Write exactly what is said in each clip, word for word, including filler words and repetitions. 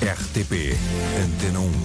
R T P Antena um.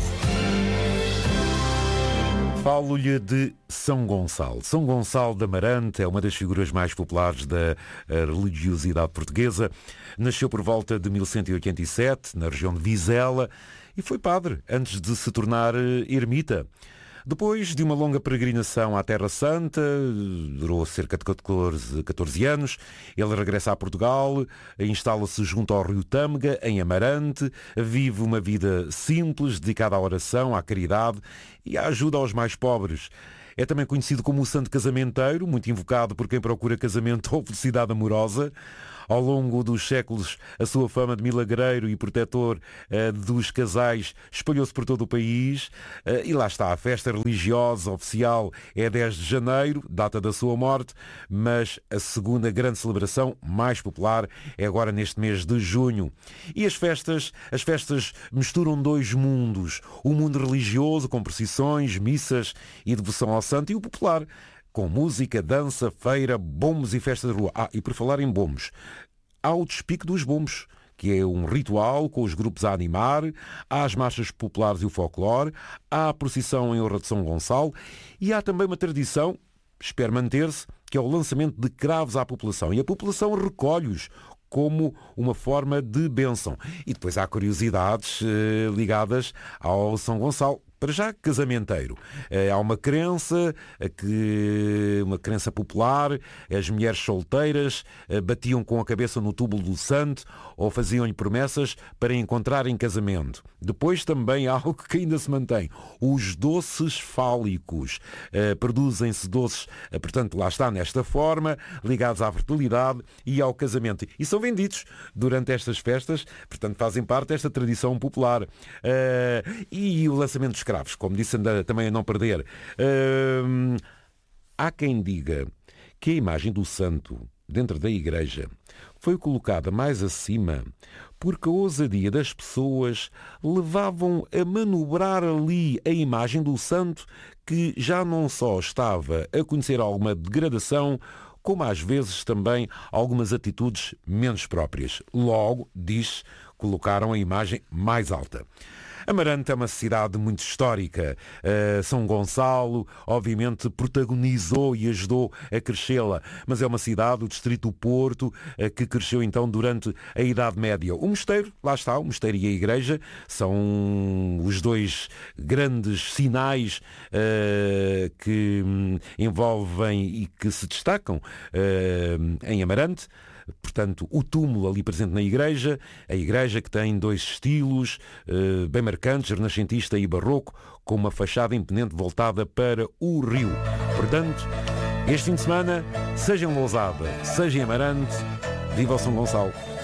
Falo-lhe de São Gonçalo. São Gonçalo de Amarante é uma das figuras mais populares da religiosidade portuguesa. Nasceu por volta de mil cento e oitenta e sete, na região de Vizela, e foi padre antes de se tornar ermita. Depois de uma longa peregrinação à Terra Santa, durou cerca de catorze anos, ele regressa a Portugal, instala-se junto ao rio Tâmega, em Amarante, vive uma vida simples, dedicada à oração, à caridade e à ajuda aos mais pobres. É também conhecido como o Santo Casamenteiro, muito invocado por quem procura casamento ou felicidade amorosa. Ao longo dos séculos, a sua fama de milagreiro e protetor uh, dos casais espalhou-se por todo o país. Uh, e lá está, a festa religiosa oficial é dez de janeiro, data da sua morte, mas a segunda grande celebração, mais popular, é agora neste mês de junho. E as festas, as festas misturam dois mundos, o mundo religioso, com procissões, missas e devoção ao santo, e o popular, com música, dança, feira, bombos e festa de rua. Ah, e por falar em bombos, há o despique dos bombos, que é um ritual com os grupos a animar, há as marchas populares e o folclore, há a procissão em honra de São Gonçalo e há também uma tradição, espero manter-se, que é o lançamento de cravos à população. E a população recolhe-os como uma forma de bênção. E depois há curiosidades eh, ligadas ao São Gonçalo. Para já, casamenteiro. Há uma crença, que, uma crença popular, as mulheres solteiras batiam com a cabeça no túmulo do santo ou faziam-lhe promessas para encontrar em casamento. Depois também há algo que ainda se mantém, os doces fálicos. Produzem-se doces, portanto, lá está, nesta forma, ligados à fertilidade e ao casamento. E são vendidos durante estas festas, portanto, fazem parte desta tradição popular. E o lançamento dos escravos, como disse também a não perder. Hum, há quem diga que a imagem do santo dentro da igreja foi colocada mais acima porque a ousadia das pessoas levavam a manobrar ali a imagem do santo, que já não só estava a conhecer alguma degradação, como às vezes também algumas atitudes menos próprias. Logo, diz, colocaram a imagem mais alta. Amarante é uma cidade muito histórica. Uh, São Gonçalo, obviamente, protagonizou e ajudou a crescê-la, mas é uma cidade, o distrito do Porto, uh, que cresceu então durante a Idade Média. O mosteiro, lá está, o mosteiro e a igreja, são os dois grandes sinais uh, que um, envolvem e que se destacam uh, em Amarante. Portanto, o túmulo ali presente na igreja, a igreja que tem dois estilos eh, bem marcantes, renascentista e barroco, com uma fachada imponente voltada para o rio. Portanto, este fim de semana, seja em Lousada, seja em Amarante, viva o São Gonçalo.